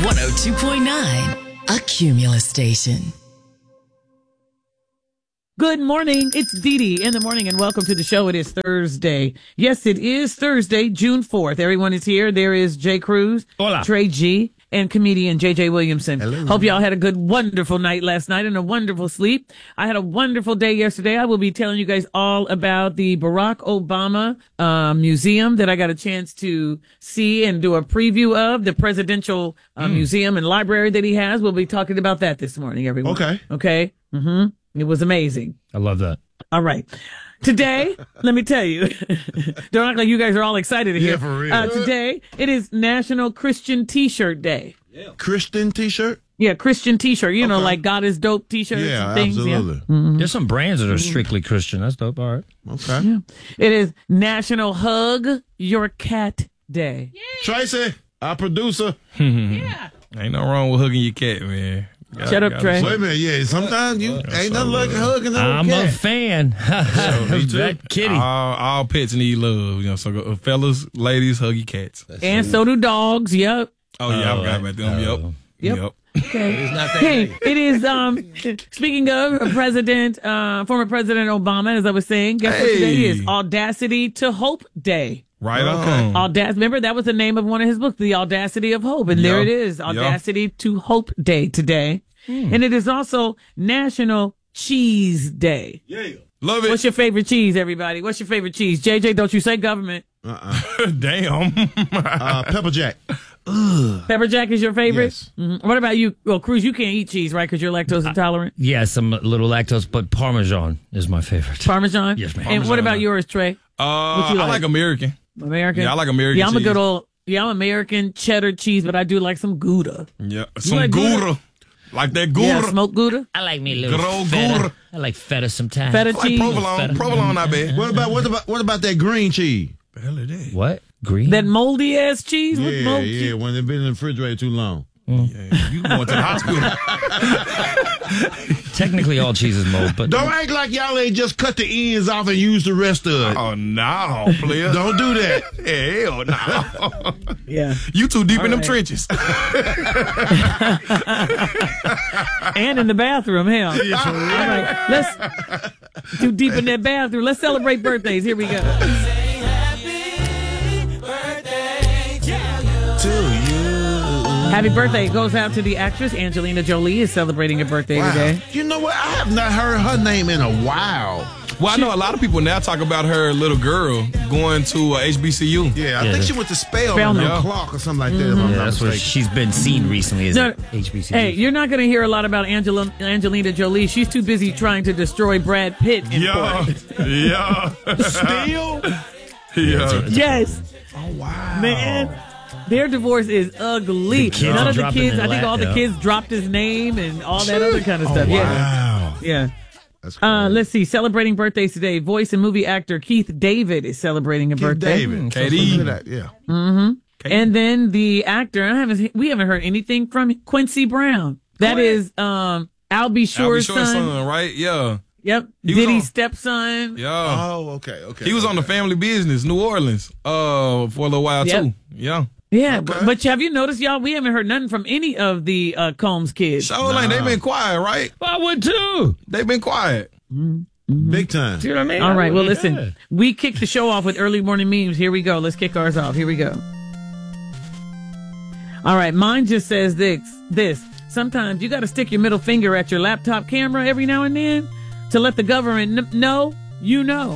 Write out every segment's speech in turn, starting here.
102.9, a Cumulus station. Good morning. It's Dee Dee in the morning, and welcome to the show. It is Thursday. Yes, it is Thursday, June 4th. Everyone is here. There is Jay Cruz, Hola. Trey G, and comedian JJ Williamson. Hello. Hope y'all had a good, wonderful night last night and a wonderful sleep. I had a wonderful day yesterday. I will be telling you guys all about the Barack Obama museum that I got a chance to see and do a preview of, the presidential museum and library that he has. We'll be talking about that this morning, everyone. Okay? Mm-hmm. It was amazing. I love that. All right. Today, let me tell you, don't act like you guys are all excited here. Yeah, for real. Today, it is National Christian T-shirt Day. Christian T-shirt? Yeah, Christian T-shirt. You know, Okay. like God is dope T-shirts Yeah, and things. absolutely. Yeah. There's some brands that are strictly Christian. That's dope. All right. Okay. Yeah. It is National Hug Your Cat Day. Tracy, our producer. Ain't no wrong with hugging your cat, man. Shut up, Trey. Wait a minute, yeah. Sometimes you ain't nothing like hugging an old I'm a cat. fan. Me too. That kitty. All pets need love, so fellas, ladies, hug your cats. And so do dogs. Yep. Oh yeah, I forgot about them. Yep. Okay. Hey, it is, speaking of former President Obama, as I was saying, guess what today is? Audacity to Hope Day. Right on. Remember, that was the name of one of his books, The Audacity of Hope. And there it is, Audacity to Hope Day today. And it is also National Cheese Day. Yeah. Love it. What's your favorite cheese, everybody? What's your favorite cheese? JJ, don't you say government. Damn. Pepper Jack. Pepper Jack is your favorite? Yes. Mhm. What about you? Well, Cruz, you can't eat cheese, right? Because you're lactose intolerant. Yes, I'm a little lactose, but Parmesan is my favorite. Parmesan? Yes, ma'am. And what about yours, Trey? I like American. American? Yeah, I like American Yeah, I'm a cheese. good old, I'm American cheddar cheese, but I do like some Gouda. Yeah, some like Gouda. Like that Gouda. Yeah, smoked Gouda. I like me a little Good old feta. Gouda. I like feta sometimes. Feta Like cheese. provolone. Provolone, I bet. What about that green cheese? The hell is that? What? Green? That moldy ass cheese with Yeah, mold yeah. cheese. When they've been in the refrigerator too long. Yeah, you going to the hospital? Technically, all cheese is mold, but Don't act like y'all ain't just cut the ends off and use the rest of it. Oh no, player. Don't do that. Hell no. Yeah. You too deep in them right. trenches. And in the bathroom, hell. All right, let's too deep in that bathroom. Let's celebrate birthdays. Here we go. To you. Happy birthday goes out to the actress Angelina Jolie is celebrating her birthday today. You know what? I have not heard her name in a while. Well, I know a lot of people now talk about her little girl going to HBCU. Yeah, I think she went to Spelman Spelman. or Clark or something like that. If I'm yeah, not that's where mistaken. she's been seen recently. Is No, at HBCU. Hey, you're not going to hear a lot about Angelina Jolie. She's too busy trying to destroy Brad Pitt in Yeah. court. Yeah. Still? Yeah. Yes. Oh, wow. Man, their divorce is ugly. The kids None are of the dropping kids, their I think lap, all the yeah. kids dropped his name and all that other kind of stuff. Yeah. Wow. Yeah. That's cool. Let's see. Celebrating birthdays today. Voice and movie actor Keith David is celebrating a birthday. David. KD. Look at that. Yeah. And then the actor, we haven't heard anything from Quincy Brown. That is Albie Albie Shore's Shore's son. son, right? Yeah. Yep. He was Diddy's on- stepson. Yeah. Oh, okay. He was on the Family Business, New Orleans, for a little while Yep. too. Yeah. Yeah, Okay. but have you noticed, y'all? We haven't heard nothing from any of the Combs kids. So like they been quiet, right? I would too. They been quiet. Big time. See what I mean? All right. Well, Yeah. listen. We kicked the show off with early morning memes. Here we go. Let's kick ours off. Here we go. All right. Mine just says this. Sometimes you got to stick your middle finger at your laptop camera every now and then to let the government know you know.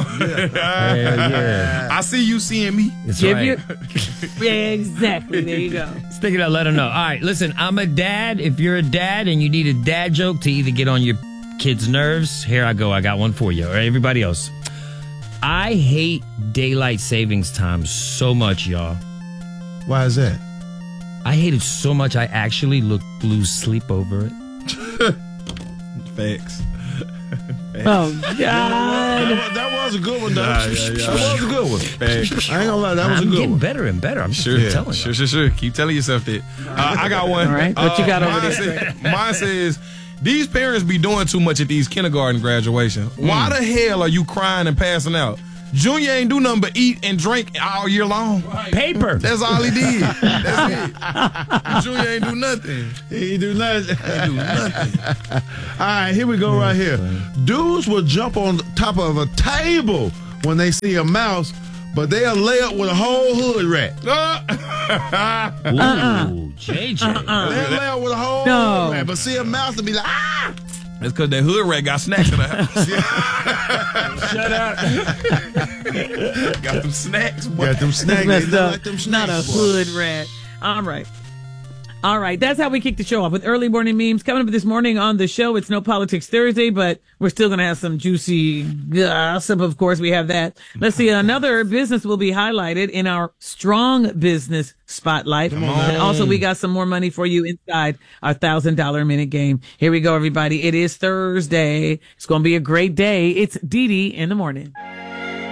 Yeah. I see you seeing me. That's Give right. you. Yeah, exactly. There you go. Stick it out, let them know. All right, listen, I'm a dad. If you're a dad and you need a dad joke to either get on your kids' nerves, here I go. I got one for you, or everybody else. I hate daylight savings time so much, y'all. Why is that? I hate it so much I actually lose sleep over it. Facts. Oh, God. That was a good one, though. Yeah. That was a good one. Facts. I ain't gonna lie, that was a I'm good getting one. better and better. I'm Sure, telling you. sure. Keep telling yourself that. I got one. All right, what you got over there? Mine says, these parents be doing too much at these kindergarten graduations. Why the hell are you crying and passing out? Junior ain't do nothing but eat and drink all year long. Paper. That's all he did. That's it. Junior ain't do nothing. He do nothing. Ain't do nothing. All right, here we go right here. Dudes will jump on top of a table when they see a mouse, but they'll lay up with a whole hood rat. Ooh, JJ. They'll lay up with a whole No. hood rat, but see a mouse and be like, ah! That's because that hood rat got snacks in the house. Shut up. Got them snacks, boy. Got them snacks. Messed They look up. like them Not a snacks, boy. hood rat. All right. That's how we kick the show off with early morning memes. Coming up this morning on the show, it's No Politics Thursday, but we're still going to have some juicy gossip. Of course, we have that. Let's see. Another business will be highlighted in our strong business spotlight. And also, we got some more money for you inside our $1,000 a minute game. Here we go, everybody. It is Thursday. It's going to be a great day. It's Dee Dee in the morning.